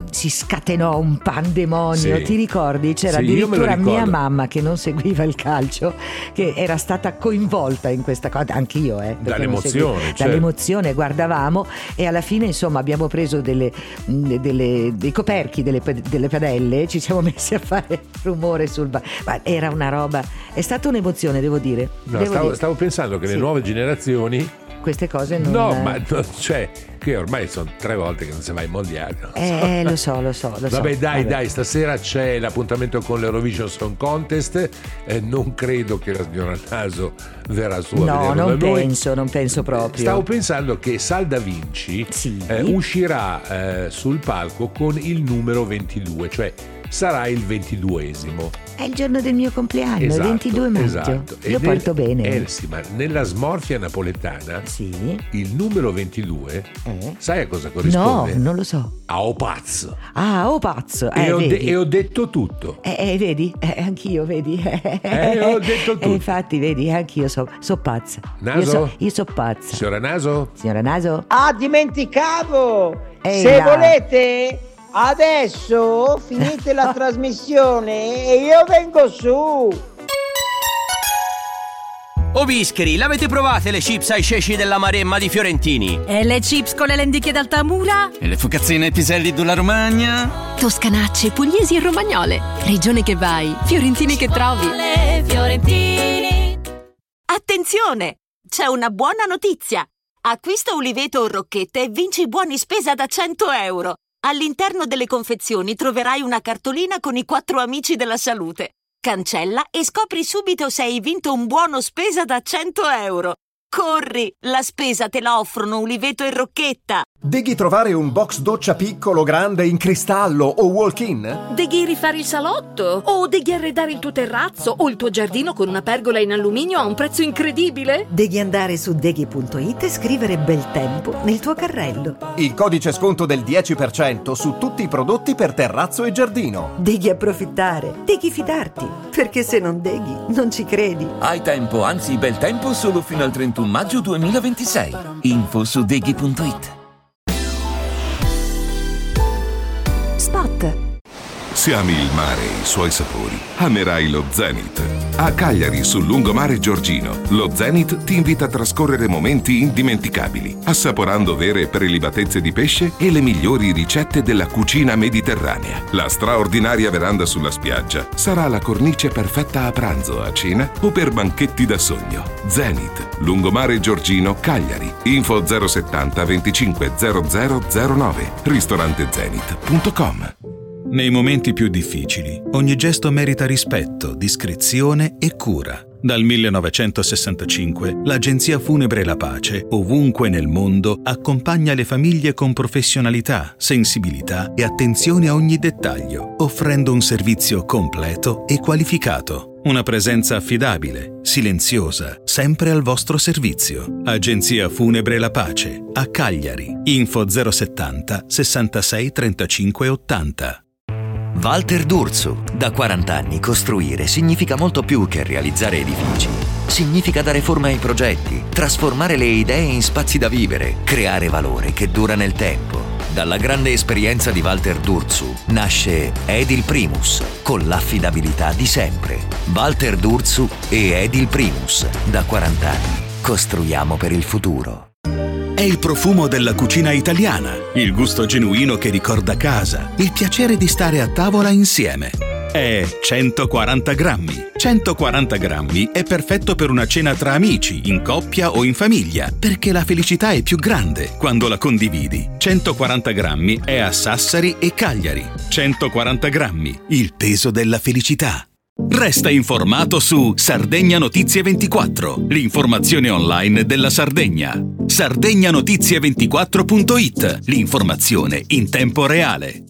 si scatenò un pandemonio, Sì. ti ricordi? C'era Sì, io me lo addirittura ricordo. mia mamma che non seguiva il calcio, che era stata coinvolta in questa cosa, anch'io perché non Dall'emozione, seguivo. certo. Dall'emozione guardavamo, e alla fine insomma abbiamo preso dei coperchi, delle padelle, ci siamo messi a fare rumore ma era una roba, è stata un'emozione, devo dire. No, stavo pensando che le Sì. nuove generazioni Queste cose non... no, ma cioè che ormai sono 3 volte che non si va ai mondiali. Lo so. Vabbè, dai, stasera c'è l'appuntamento con l'Eurovision Song Contest. Non credo che la signora Naso verrà su a No, vederlo da noi. non penso proprio. Stavo pensando che Sal Da Vinci Sì. uscirà sul palco con il numero 22, cioè sarà il 22esimo. È il giorno del mio compleanno, il 22 maggio. Esatto. Io porto bene. Sì, ma nella smorfia napoletana Sì. il numero 22, sai a cosa corrisponde? No, non lo so. A Opaz. Ah, oh pazzo. E Vedi. ho detto tutto. Vedi? Anch'io, vedi? Ho detto tutto. Infatti, vedi, anch'io so pazza. Naso? Io so pazza. Signora Naso? Signora Naso? Ah, dimenticavo! Ehi Se là. volete, adesso finite la trasmissione e io vengo su. O bischeri, l'avete provate le chips ai ceci della Maremma di Fiorentini? E le chips con le lenticchie d'Altamura? E le focazzine ai piselli della Romagna? Toscanacce, pugliesi e romagnole. Regione che vai, fiorentini che trovi. Fiorentini. Attenzione! C'è una buona notizia! Acquista uliveto o rocchette e vinci buoni spesa da 100 euro. All'interno delle confezioni troverai una cartolina con i 4 amici della salute. Cancella e scopri subito se hai vinto un buono spesa da 100 euro. Corri! La spesa te la offrono uliveto e rocchetta. Devi trovare un box doccia piccolo, grande, in cristallo o walk-in? Devi rifare il salotto? O devi arredare il tuo terrazzo o il tuo giardino con una pergola in alluminio a un prezzo incredibile? Devi andare su deghi.it e scrivere bel tempo nel tuo carrello. Il codice sconto del 10% su tutti i prodotti per terrazzo e giardino. Devi approfittare, devi fidarti, perché se non deghi non ci credi. Hai tempo, anzi bel tempo, solo fino al 31 maggio 2026. Info su deghi.it. Spot. Se ami il mare e i suoi sapori, amerai lo Zenith. A Cagliari, sul lungomare Giorgino, lo Zenith ti invita a trascorrere momenti indimenticabili, assaporando vere prelibatezze di pesce e le migliori ricette della cucina mediterranea. La straordinaria veranda sulla spiaggia sarà la cornice perfetta a pranzo, a cena o per banchetti da sogno. Zenith, lungomare Giorgino, Cagliari. Info 070 25 0009. ristorantezenith.com. Nei momenti più difficili, ogni gesto merita rispetto, discrezione e cura. Dal 1965, l'Agenzia Funebre La Pace, ovunque nel mondo, accompagna le famiglie con professionalità, sensibilità e attenzione a ogni dettaglio, offrendo un servizio completo e qualificato. Una presenza affidabile, silenziosa, sempre al vostro servizio. Agenzia Funebre La Pace, a Cagliari. Info 070 66 35 80. Walter D'Urso. Da 40 anni costruire significa molto più che realizzare edifici. Significa dare forma ai progetti, trasformare le idee in spazi da vivere, creare valore che dura nel tempo. Dalla grande esperienza di Walter D'Urso nasce Edil Primus, con l'affidabilità di sempre. Walter D'Urso e Edil Primus. Da 40 anni costruiamo per il futuro. È il profumo della cucina italiana, il gusto genuino che ricorda casa, il piacere di stare a tavola insieme. È 140 grammi. 140 grammi è perfetto per una cena tra amici, in coppia o in famiglia, perché la felicità è più grande quando la condividi. 140 grammi è a Sassari e Cagliari. 140 grammi, il peso della felicità. Resta informato su Sardegna Notizie 24, l'informazione online della Sardegna. Sardegnanotizie24.it, l'informazione in tempo reale.